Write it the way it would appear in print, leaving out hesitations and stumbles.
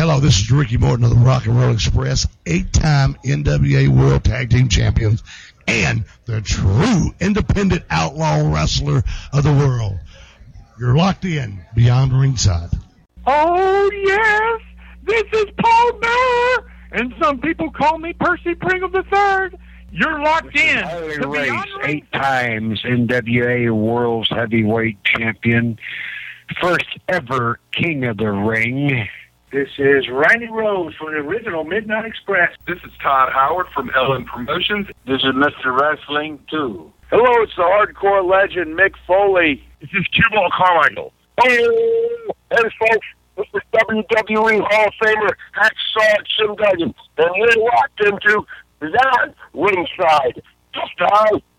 Hello, this is Ricky Morton of the Rock and Roll Express, 8-time NWA World Tag Team Champions, and the true independent outlaw wrestler of the world. You're locked in Beyond Ringside. Oh, yes, this is Paul Bearer, and some people call me Percy Pringle III. You're locked in to Beyond Ringside. 8 times NWA World's Heavyweight Champion, first ever King of the Ring. This is Randy Rose from the original Midnight Express. This is Todd Howard from LM Promotions. This is Mr. Wrestling 2. Hello, it's the hardcore legend, Mick Foley. This is Q-Ball Carmichael. Hey, folks, this is WWE Hall of Famer Hacksaw Jim Duggan, and you're locked into Beyond Ringside. Just